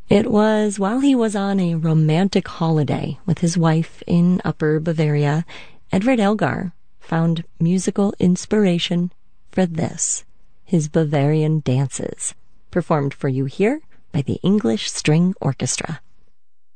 It was while he was on a romantic holiday with his wife in Upper Bavaria, Edward Elgar found musical inspiration for this, his Bavarian dances, performed for you here by the English String Orchestra.